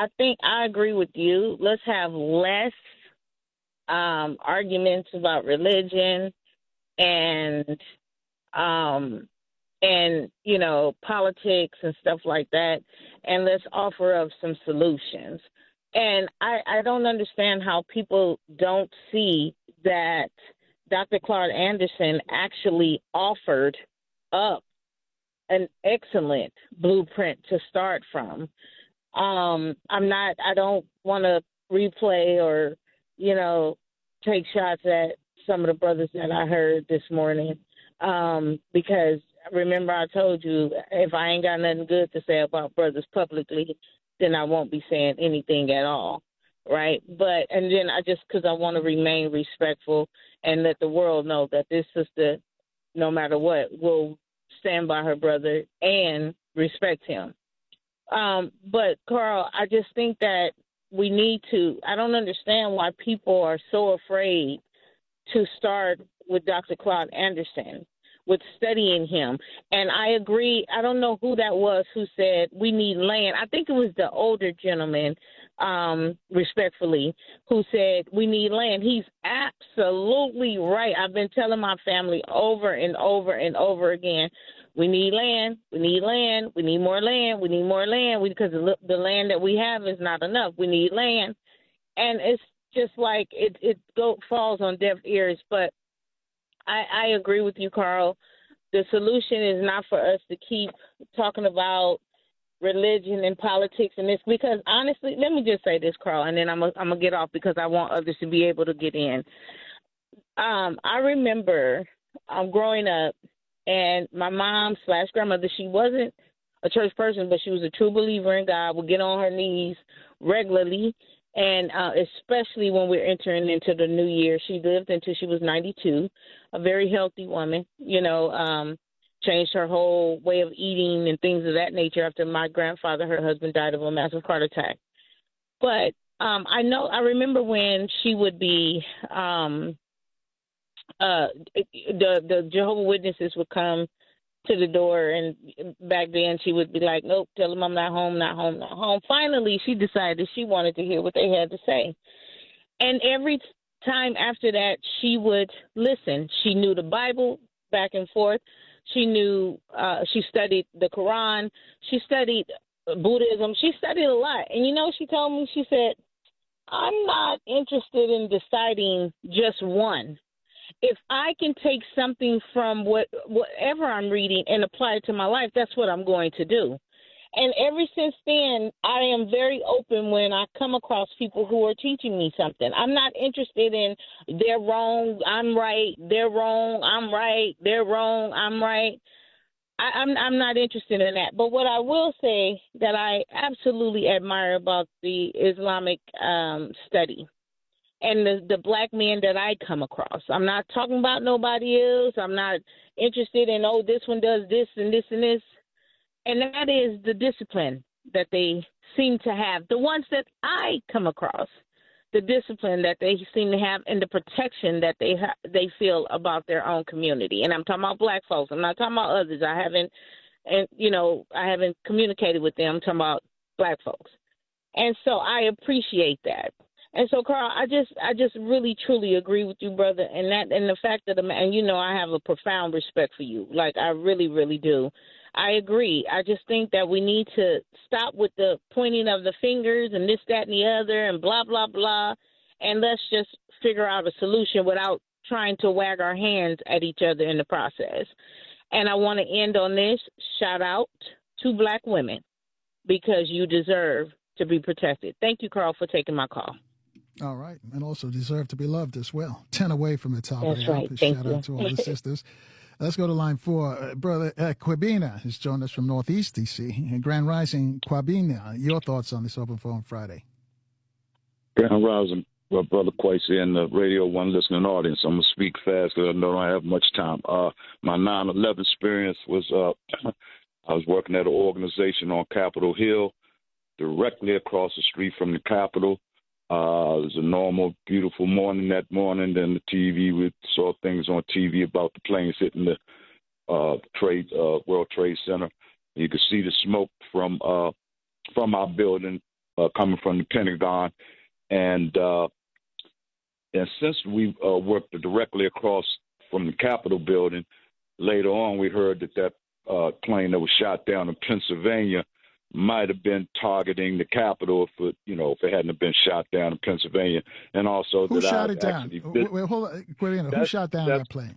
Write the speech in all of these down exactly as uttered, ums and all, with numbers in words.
I think I agree with you. Let's have less um, arguments about religion and um, and you know politics and stuff like that, and let's offer up some solutions. And I, I don't understand how people don't see that Doctor Claude Anderson actually offered up an excellent blueprint to start from. Um, I'm not. I don't want to replay or you know take shots at some of the brothers that I heard this morning um, because remember I told you if I ain't got nothing good to say about brothers publicly, then I won't be saying anything at all, right? But and then I just because I want to remain respectful and let the world know that this sister, no matter what, will stand by her brother and respect him. Um, but Carl, I just think that we need to. I don't understand why people are so afraid to start with Doctor Claude Anderson, with studying him. And I agree. I don't know who that was who said we need land. I think it was the older gentleman, um, respectfully, who said we need land. He's absolutely right. I've been telling my family over and over and over again, we need land, we need land, we need more land, we need more land because the, the land that we have is not enough. We need land. And it's just like it, it go, falls on deaf ears. But I, I agree with you, Carl. The solution is not for us to keep talking about religion and politics and this, because honestly, let me just say this, Carl, and then I'm going to get off because I want others to be able to get in. Um, I remember um, growing up, and my mom slash grandmother, she wasn't a church person, but she was a true believer in God, would get on her knees regularly. And uh, especially when we're entering into the new year, she lived until she was ninety-two, a very healthy woman, you know, um, changed her whole way of eating and things of that nature after my grandfather, her husband, died of a massive heart attack. But um, I know, I remember when she would be, um, uh, the, the Jehovah's Witnesses would come to the door, and back then she would be like, nope, tell them I'm not home, not home, not home. Finally, she decided she wanted to hear what they had to say. And every time after that, she would listen. She knew the Bible back and forth. She knew, uh, she studied the Quran. She studied Buddhism. She studied a lot. And you know, she told me, she said, I'm not interested in deciding just one. If I can take something from what whatever I'm reading and apply it to my life, that's what I'm going to do. And ever since then, I am very open when I come across people who are teaching me something. I'm not interested in they're wrong, I'm right, they're wrong, I'm right, they're wrong, I'm right. I, I'm I'm not interested in that. But what I will say that I absolutely admire about the Islamic um, study and the, the black men that I come across. I'm not talking about nobody else. I'm not interested in, oh, this one does this and this and this. And that is the discipline that they seem to have. The ones that I come across, the discipline that they seem to have and the protection that they ha- they feel about their own community. And I'm talking about black folks. I'm not talking about others. I haven't, and you know, I haven't communicated with them. I'm talking about black folks. And so I appreciate that. And so, Carl, I just, I just really, truly agree with you, brother. And that, and the fact that, and you know, I have a profound respect for you. Like, I really, really do. I agree. I just think that we need to stop with the pointing of the fingers and this, that, and the other, and blah, blah, blah. And let's just figure out a solution without trying to wag our hands at each other in the process. And I want to end on this. Shout out to black women, because you deserve to be protected. Thank you, Carl, for taking my call. All right. And also deserve to be loved as well. ten away from the top That's of the right. hour. Thank Shout you. out to all the sisters. Let's go to line four. Uh, Brother uh, Quabina has joined us from Northeast D C. And Grand Rising, Quabina, your thoughts on this Open Forum Friday? Grand Rising, well, Brother Quasi and the Radio One listening audience. I'm going to speak fast because I know I don't have much time. Uh, my nine eleven experience was uh, I was working at an organization on Capitol Hill, directly across the street from the Capitol. Uh, it was a normal, beautiful morning that morning. Then the T V, we saw things on T V about the planes hitting the uh, trade uh, World Trade Center. You could see the smoke from uh, from our building uh, coming from the Pentagon. And, uh, and since we uh, worked directly across from the Capitol building, later on we heard that that uh, plane that was shot down in Pennsylvania might have been targeting the Capitol if it, you know, if it hadn't been shot down in Pennsylvania. And also who that shot I it down? actually Wait, wait, hold on, Quirino, who shot down that plane?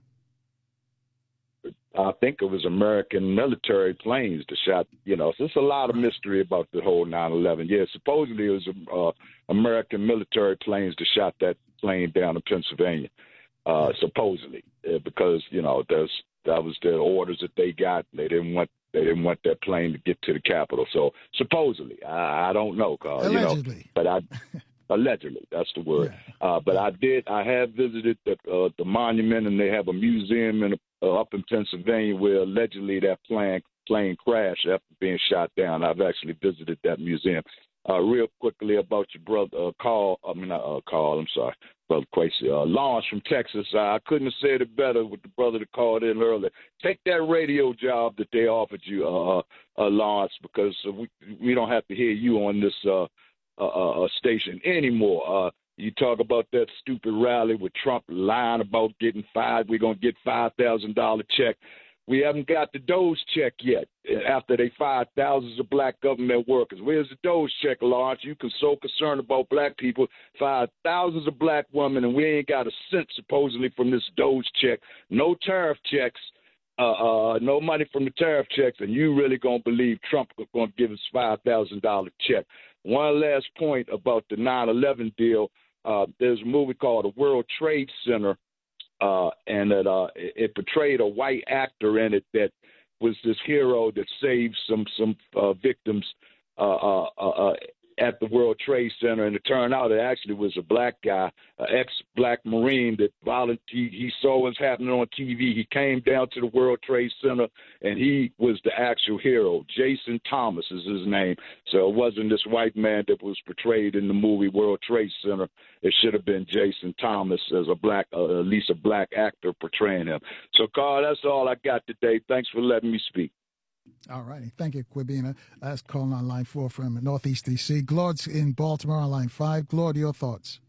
I think it was American military planes that shot, you know, so there's a lot of mystery about the whole nine eleven. Yeah, supposedly it was uh, American military planes that shot that plane down in Pennsylvania, uh, supposedly, uh, because, you know, there's, that was the orders that they got. They didn't want they didn't want that plane to get to the Capitol. So supposedly, I, I don't know, Carl, allegedly. You know, but I allegedly, that's the word. Yeah. Uh, but I did. I have visited the uh, the monument, and they have a museum in uh, up in Pennsylvania where allegedly that plane plane crashed after being shot down. I've actually visited that museum. Uh, real quickly about your brother, uh, Carl, I mean, uh, Carl, I'm sorry, Brother Quasi, uh, Lawrence from Texas. Uh, I couldn't have said it better with the brother that called in earlier. Take that radio job that they offered you, uh, uh, Lawrence, because uh, we, we don't have to hear you on this uh, uh, uh, station anymore. Uh, you talk about that stupid rally with Trump lying about getting fired. We're going to get five thousand dollars check. We haven't got the Doge check yet after they fired thousands of black government workers. Where's the Doge check, Lawrence? You can so concerned about black people, fired thousands of black women, and we ain't got a cent supposedly from this Doge check. No tariff checks, uh, uh, no money from the tariff checks, and you really going to believe Trump is going to give us five thousand dollars check. One last point about the nine eleven deal. Uh, there's a movie called The World Trade Center. Uh, and that uh, it, it portrayed a white actor in it that was this hero that saved some some uh, victims uh, uh, uh, at the World Trade Center, and it turned out it actually was a black guy, an ex-black Marine that volunteered. He saw what was happening on T V. He came down to the World Trade Center, and he was the actual hero. Jason Thomas is his name. So it wasn't this white man that was portrayed in the movie World Trade Center. It should have been Jason Thomas as a black, uh, at least a black actor portraying him. So, Carl, that's all I got today. Thanks for letting me speak. All righty. Thank you, Quibina. That's calling on line four from Northeast D C. Claude's in Baltimore on line five. Claude, your thoughts?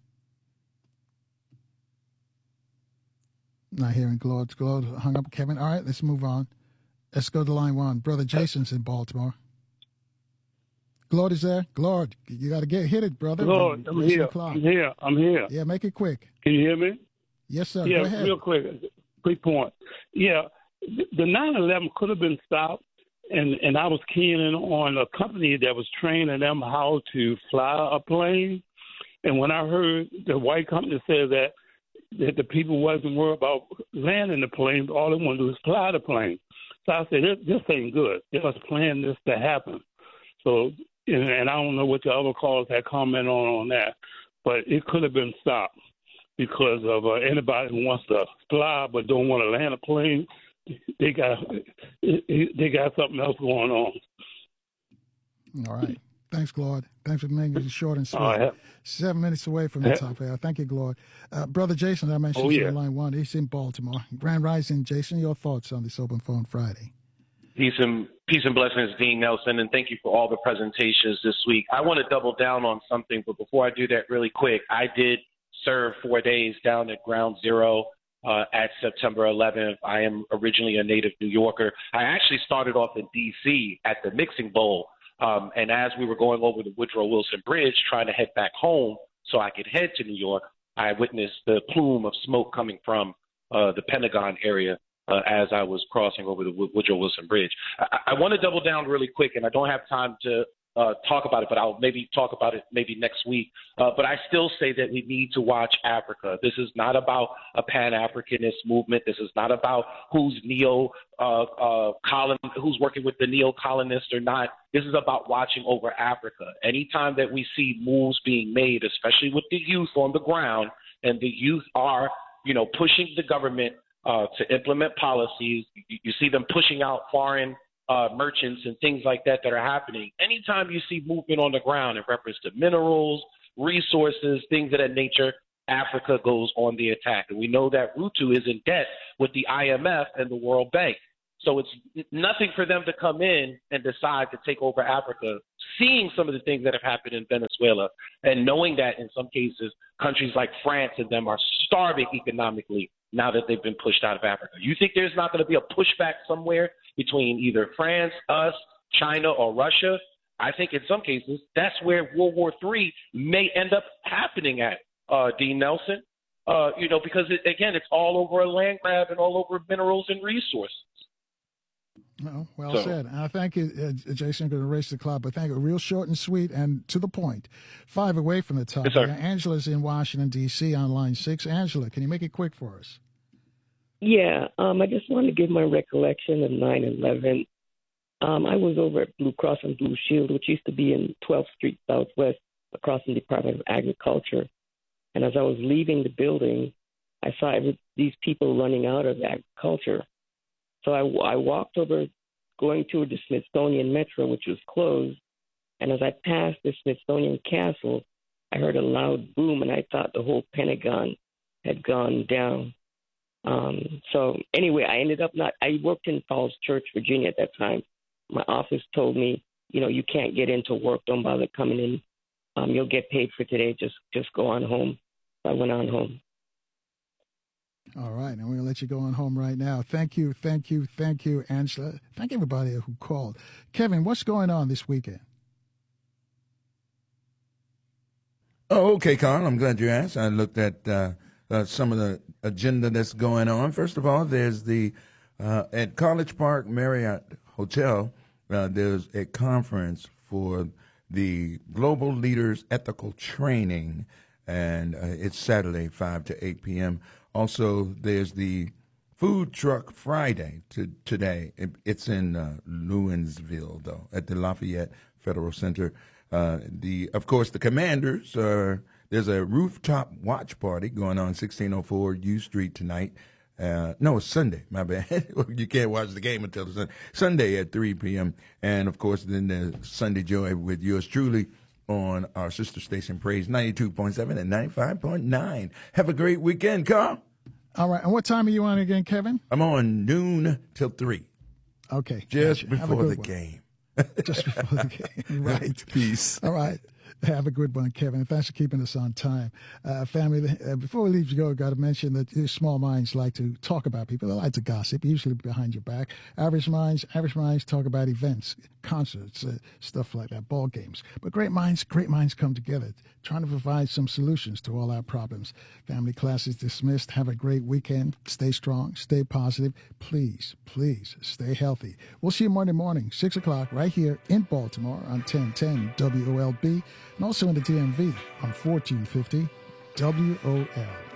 Not hearing Claude. Claude hung up. Kevin. All right, let's move on. Let's go to line one. Brother Jason's in Baltimore. Claude is there? Claude, you got to get hit it, brother. Claude, I'm here. I'm here. I'm here. Yeah, make it quick. Can you hear me? Yes, sir. Yeah, go ahead. Real quick. Quick point. Yeah, the nine eleven could have been stopped. And and I was keying in on a company that was training them how to fly a plane. And when I heard the white company say that that the people wasn't worried about landing the plane, all they wanted to do was fly the plane. So I said, this, this ain't good. They was planning this to happen. So, and, and I don't know what the other callers had commented on on that, but it could have been stopped because of uh, anybody who wants to fly but don't want to land a plane. They got they got something else going on. All right. Thanks, Claude. Thanks for making it short and sweet. Oh, yeah. Seven minutes away from the top hour. Thank you, Claude. Uh, Brother Jason, I mentioned oh, yeah. on line one. He's in Baltimore. Grand Rising, Jason, your thoughts on this Open Phone Friday? Peace and peace and blessings, Dean Nelson, and thank you for all the presentations this week. I want to double down on something, but before I do that really quick, I did serve four days down at Ground Zero Uh, at September eleventh. I am originally a native New Yorker. I actually started off in D C at the Mixing Bowl, um, and as we were going over the Woodrow Wilson Bridge, trying to head back home so I could head to New York, I witnessed the plume of smoke coming from uh, the Pentagon area uh, as I was crossing over the Woodrow Wilson Bridge. I, I want to double down really quick, and I don't have time to Uh, talk about it, but I'll maybe talk about it maybe next week. Uh, but I still say that we need to watch Africa. This is not about a Pan-Africanist movement. This is not about who's neo uh, uh, colon, who's working with the neo-colonists or not. This is about watching over Africa. Anytime that we see moves being made, especially with the youth on the ground, and the youth are, you know, pushing the government uh, to implement policies, you, you see them pushing out foreign Uh, merchants and things like that that are happening. Anytime you see movement on the ground in reference to minerals, resources, things of that nature, Africa goes on the attack. And we know that Ruto is in debt with the I M F and the World Bank. So it's nothing for them to come in and decide to take over Africa seeing some of the things that have happened in Venezuela and knowing that in some cases countries like France and them are starving economically now that they've been pushed out of Africa. You think there's not going to be a pushback somewhere between either France, us, China, or Russia? I think in some cases that's where World War Three may end up happening at, uh, Dean Nelson. Uh, you know, because, it, again, it's all over a land grab and all over minerals and resources. No, well so. said. I thank you, uh, Jason. I'm going to erase the clock, but thank you. Real short and sweet and to the point. Five away from the top. Yes, sir. Angela's in Washington, D C on line six. Angela, can you make it quick for us? Yeah, um, I just want to give my recollection of nine eleven. Um, I was over at Blue Cross and Blue Shield, which used to be in twelfth Street Southwest, across from the Department of Agriculture. And as I was leaving the building, I saw every, these people running out of agriculture. So I, I walked over, going toward the Smithsonian Metro, which was closed. And as I passed the Smithsonian Castle, I heard a loud boom, and I thought the whole Pentagon had gone down. Um, so anyway, I ended up not – I worked in Falls Church, Virginia at that time. My office told me, you know, you can't get into work. Don't bother coming in. Um, you'll get paid for today. Just just go on home. So I went on home. All right, and we're going to let you go on home right now. Thank you, thank you, thank you, Angela. Thank everybody who called. Kevin, what's going on this weekend? Oh, okay, Carl. I'm glad you asked. I looked at uh, uh, some of the agenda that's going on. First of all, there's the uh, at College Park Marriott Hotel, uh, there's a conference for the Global Leaders Ethical Training, and uh, it's Saturday, five to eight p.m. Also, there's the Food Truck Friday to, today. It, it's in uh, Lewinsville, though, at the Lafayette Federal Center. Uh, the of course, the Commanders are there's a rooftop watch party going on sixteen oh four U Street tonight. Uh, no, it's Sunday. My bad. You can't watch the game until Sunday. Sunday at three p.m. And of course, then there's Sunday Joy with yours truly on our sister station, Praise ninety-two point seven and ninety-five point nine. Have a great weekend, Carl. All right. And what time are you on again, Kevin? I'm on noon till three. Okay. Just gotcha. before the one. game. Just before the game. Right. Peace. All right. Have a good one, Kevin. Thanks for keeping us on time. Uh, family, uh, before we leave you go, I've got to mention that these small minds like to talk about people. They like to gossip, usually behind your back. Average minds, average minds talk about events, concerts, uh, stuff like that, ball games. But great minds, great minds come together, trying to provide some solutions to all our problems. Family class is dismissed. Have a great weekend. Stay strong. Stay positive. Please, please stay healthy. We'll see you Monday morning, six o'clock, right here in Baltimore on ten ten W O L B. And also in the D M V on fourteen fifty W O L.